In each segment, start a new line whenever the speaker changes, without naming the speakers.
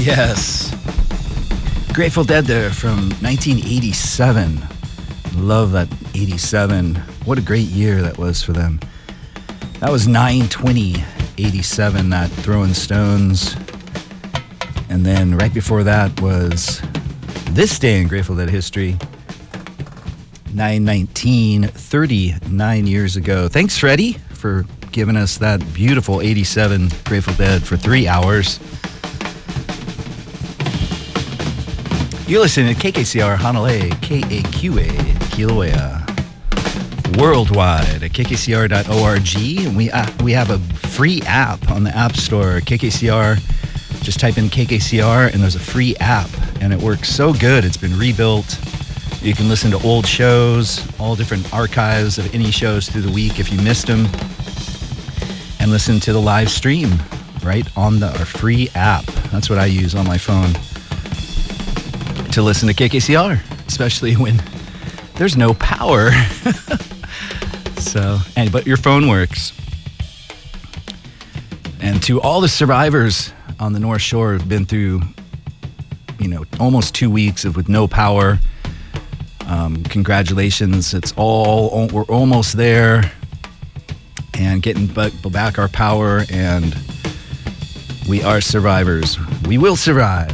Yes. Grateful Dead there from 1987. Love that 87. What a great year that was for them. That was 9/20/87, that Throwing Stones. And then right before that was this day in Grateful Dead history. 9/19, 39 years ago. Thanks, Freddie, for giving us that beautiful 87 Grateful Dead for 3 hours. You're listening to KKCR Hanalei, KAQA, Kilauea. Worldwide at kkcr.org. And we have a free app on the App Store. KKCR, just type in KKCR and there's a free app. And it works so good. It's been rebuilt. You can listen to old shows, all different archives of any shows through the week if you missed them. And listen to the live stream right on our free app. That's what I use on my phone to listen to KKCR, especially when there's no power. But your phone works. And to all the survivors on the North Shore who've been through, almost 2 weeks with no power, congratulations. We're almost there and getting back our power, and we are survivors. We will survive.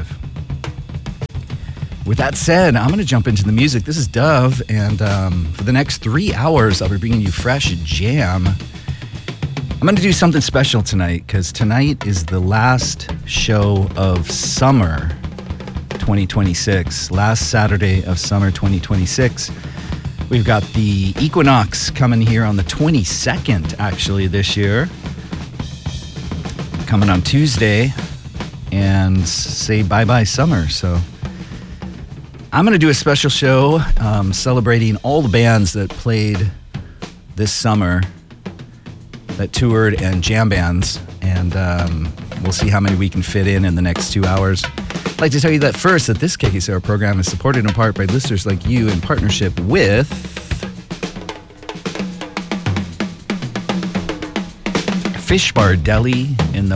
With that said, I'm going to jump into the music. This is Dove, and for the next 3 hours, I'll be bringing you fresh jam. I'm going to do something special tonight, because tonight is the last show of summer 2026, last Saturday of summer 2026. We've got the equinox coming here on the 22nd, actually, this year. Coming on Tuesday, and say bye-bye summer, so I'm going to do a special show celebrating all the bands that played this summer, that toured, and jam bands. And we'll see how many we can fit in the next 2 hours. I'd like to tell you that first, that this KKCR program is supported in part by listeners like you in partnership with Fish Bar Deli in the